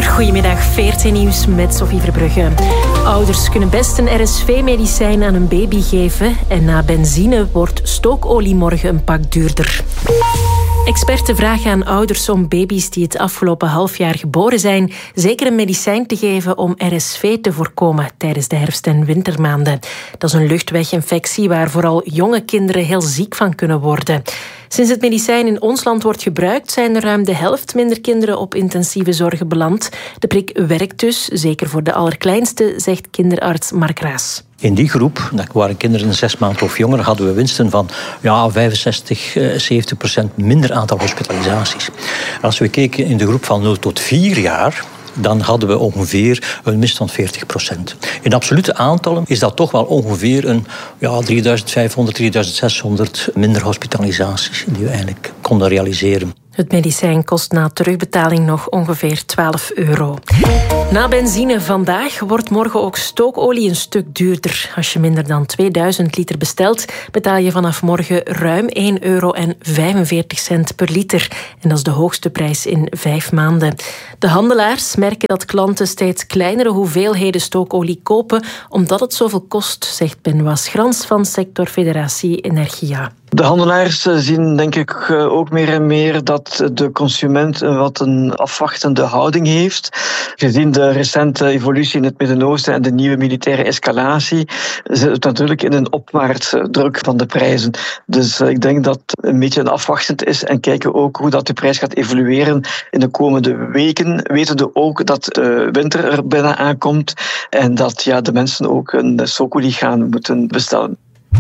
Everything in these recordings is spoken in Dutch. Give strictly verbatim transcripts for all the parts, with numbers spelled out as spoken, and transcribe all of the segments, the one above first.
Goedemiddag, veertien nieuws met Sophie Verbrugge. Ouders kunnen best een R S V-medicijn aan een baby geven en na benzine wordt stookolie morgen een pak duurder. Experten vragen aan ouders om baby's die het afgelopen half jaar geboren zijn zeker een medicijn te geven om R S V te voorkomen tijdens de herfst- en wintermaanden. Dat is een luchtweginfectie waar vooral jonge kinderen heel ziek van kunnen worden. Sinds het medicijn in ons land wordt gebruikt, zijn er ruim de helft minder kinderen op intensieve zorg beland. De prik werkt dus, zeker voor de allerkleinste, zegt kinderarts Mark Raas. In die groep, dat waren kinderen zes maanden of jonger, hadden we winsten van ja, vijfenzestig, zeventig procent minder aantal hospitalisaties. Als we keken in de groep van nul tot vier jaar, dan hadden we ongeveer een winst van veertig procent. In absolute aantallen is dat toch wel ongeveer een ja, drieduizend vijfhonderd, drieduizend zeshonderd minder hospitalisaties die we eigenlijk konden realiseren. Het medicijn kost na terugbetaling nog ongeveer twaalf euro. Na benzine vandaag wordt morgen ook stookolie een stuk duurder. Als je minder dan tweeduizend liter bestelt, betaal je vanaf morgen ruim één euro en vijfenveertig cent per liter. En dat is de hoogste prijs in vijf maanden. De handelaars merken dat klanten steeds kleinere hoeveelheden stookolie kopen, omdat het zoveel kost, zegt Benoît Schrans van sectorfederatie Energia. De handelaars zien denk ik ook meer en meer dat de consument wat een afwachtende houding heeft. Gezien de recente evolutie in het Midden-Oosten en de nieuwe militaire escalatie zit het natuurlijk in een opwaartse druk van de prijzen. Dus ik denk dat het een beetje een afwachtend is en kijken ook hoe dat de prijs gaat evolueren in de komende weken. Weten we ook dat de winter er bijna aankomt en dat ja, de mensen ook een stookolie gaan moeten bestellen.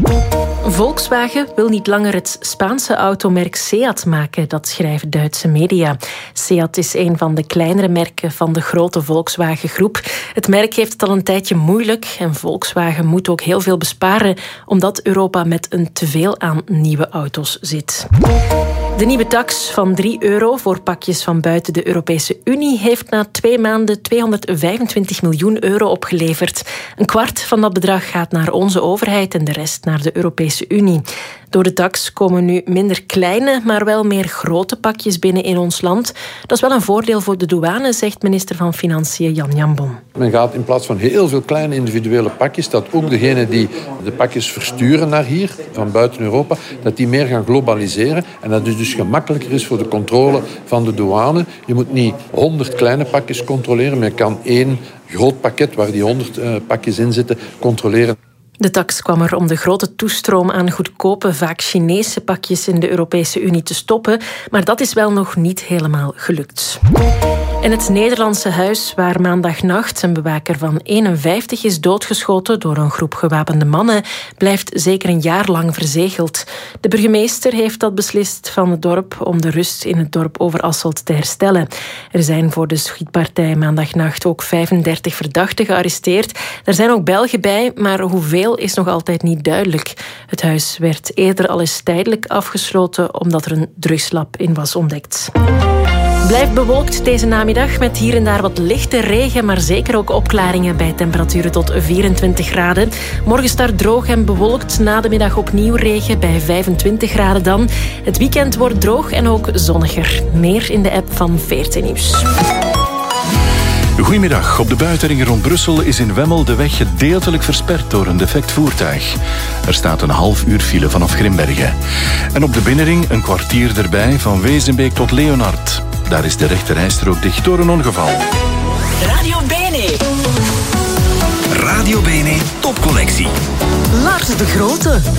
Volkswagen wil niet langer het Spaanse automerk Seat maken, dat schrijven Duitse media. Seat is een van de kleinere merken van de grote Volkswagen-groep. Het merk heeft het al een tijdje moeilijk en Volkswagen moet ook heel veel besparen, omdat Europa met een teveel aan nieuwe auto's zit. De nieuwe tax van drie euro voor pakjes van buiten de Europese Unie heeft na twee maanden tweehonderdvijfentwintig miljoen euro opgeleverd. Een kwart van dat bedrag gaat naar onze overheid en de rest naar de Europese Unie. Door de tax komen nu minder kleine, maar wel meer grote pakjes binnen in ons land. Dat is wel een voordeel voor de douane, zegt minister van Financiën Jan Jambon. Men gaat in plaats van heel veel kleine individuele pakjes, dat ook degenen die de pakjes versturen naar hier, van buiten Europa, dat die meer gaan globaliseren. En dat het dus gemakkelijker is voor de controle van de douane. Je moet niet honderd kleine pakjes controleren, maar je kan één groot pakket waar die honderd uh, pakjes in zitten controleren. De tax kwam er om de grote toestroom aan goedkope, vaak Chinese pakjes in de Europese Unie te stoppen, maar dat is wel nog niet helemaal gelukt. En het Nederlandse huis waar maandagnacht een bewaker van eenenvijftig is doodgeschoten door een groep gewapende mannen, blijft zeker een jaar lang verzegeld. De burgemeester heeft dat beslist van het dorp om de rust in het dorp Overasselt te herstellen. Er zijn voor de schietpartij maandagnacht ook vijfendertig verdachten gearresteerd. Er zijn ook Belgen bij, maar hoeveel is nog altijd niet duidelijk. Het huis werd eerder al eens tijdelijk afgesloten omdat er een drugslab in was ontdekt. Blijft bewolkt deze namiddag met hier en daar wat lichte regen, maar zeker ook opklaringen bij temperaturen tot vierentwintig graden. Morgen start droog en bewolkt, na de middag opnieuw regen bij vijfentwintig graden dan. Het weekend wordt droog en ook zonniger. Meer in de app van veertien nieuws. Goedemiddag. Op de buitenringen rond Brussel is in Wemmel de weg gedeeltelijk versperd door een defect voertuig. Er staat een half uur file vanaf Grimbergen. En op de binnenring een kwartier erbij van Wezenbeek tot Leonard. Daar is de rechterrijstrook dicht door een ongeval. Radio Bene. Radio Bene topcollectie. Lars de Grote.